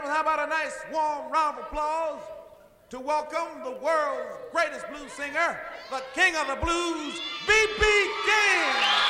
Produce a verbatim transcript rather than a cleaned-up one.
gentlemen, how about a nice warm round of applause to welcome the world's greatest blues singer, the king of the blues, B B King.